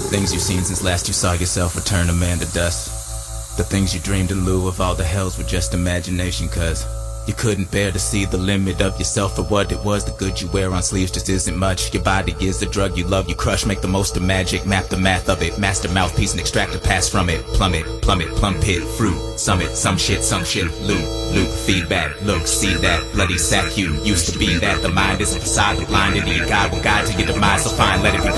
Things you've seen since last you saw yourself return to man to dust. The things you dreamed in lieu of all the hells were just imagination, cause you couldn't bear to see the limit of yourself for what it was. The good you wear on sleeves just isn't much. Your body is the drug you love, you crush. Make the most of magic, map the math of it. Master mouthpiece and extract the past from it. Plummet, plummet, plum pit, fruit, summit, some shit, loop, feedback, look, see that bloody sack you used to be that. The mind is a facade, the blind into your God will guide to your demise, so fine, let it be